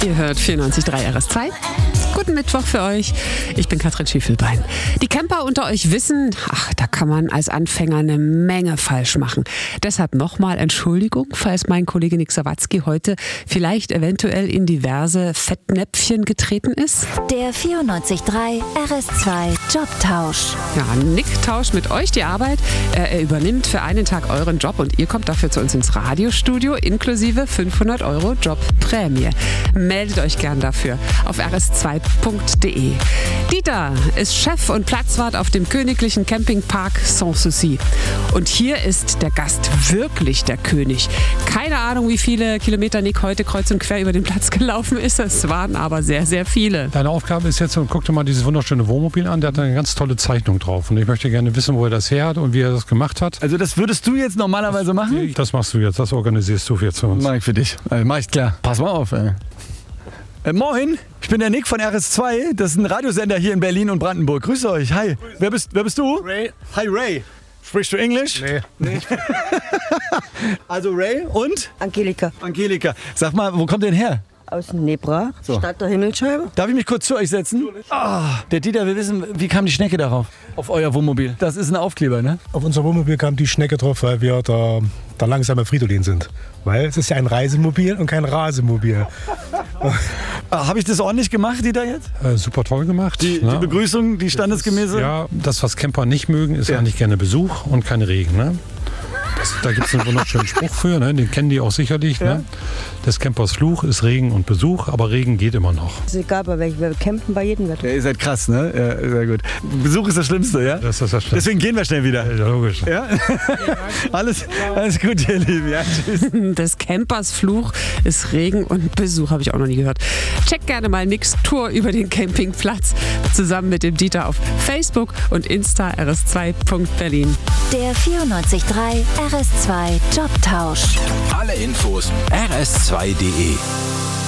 Ihr hört 94.3 RS2. Guten Mittwoch für euch. Ich bin Katrin Schiefelbein. Die Camper unter euch wissen, da kann man als Anfänger eine Menge falsch machen. Deshalb nochmal Entschuldigung, falls mein Kollege Nick Sawatzki heute vielleicht eventuell in diverse Fettnäpfchen getreten ist. Der 94.3 RS2 Jobtausch. Ja, Nick tauscht mit euch die Arbeit. Er übernimmt für einen Tag euren Job und ihr kommt dafür zu uns ins Radiostudio inklusive 500 € Jobprämie. Meldet euch gern dafür auf rs2.de. Dieter ist Chef und Platzwart auf dem königlichen Campingpark Sanssouci. Und hier ist der Gast wirklich der König. Keine Ahnung, wie viele Kilometer Nick heute kreuz und quer über den Platz gelaufen ist. Es waren aber sehr, sehr viele. Deine Aufgabe ist jetzt, guck dir mal dieses wunderschöne Wohnmobil an. Der hat eine ganz tolle Zeichnung drauf. Und ich möchte gerne wissen, wo er das her hat und wie er das gemacht hat. Also das würdest du jetzt normalerweise machen? Das machst du jetzt. Das organisierst du jetzt für uns. Mach ich für dich. Mach ich klar. Pass mal auf, ey. Moin, ich bin der Nick von RS2. Das ist ein Radiosender hier in Berlin und Brandenburg. Grüße euch. Hi. Wer bist du? Ray. Hi, Ray. Sprichst du Englisch? Nee. Also Ray und? Angelika. Angelika. Sag mal, wo kommt ihr denn her? Aus Nebra, So. Stadt der Himmelscheibe. Darf ich mich kurz zu euch setzen? Der Dieter will wissen, wie kam die Schnecke darauf? Auf euer Wohnmobil. Das ist ein Aufkleber, ne? Auf unser Wohnmobil kam die Schnecke drauf, weil wir der langsame Fridolin sind. Weil es ist ja ein Reisemobil und kein Rasemobil. Habe ich das ordentlich gemacht, Dieter, jetzt? Super toll gemacht. Die Begrüßung, die standesgemäße? Ja, das, was Camper nicht mögen, ist eigentlich gerne Besuch und kein Regen. Ne? Da gibt es einen wunderschönen Spruch für, ne? Den kennen die auch sicherlich. Ja. Ne? Des Campers Fluch ist Regen und Besuch, aber Regen geht immer noch. Ist egal, bei welchem. Wir campen bei jedem Wetter. Ja, ihr seid krass, ne? Ja, sehr gut. Besuch ist das Schlimmste, ja? Das ist das Schlimmste. Deswegen gehen wir schnell wieder. Ja, logisch. Ja? Alles gut, ihr Lieben. Ja, tschüss. Des Campers Fluch ist Regen und Besuch, habe ich auch noch nie gehört. Checkt gerne mal Nicks Tour über den Campingplatz zusammen mit dem Dieter auf Facebook und Insta rs2.berlin. Der 94.3 RS2 Jobtausch. Alle Infos rs2.de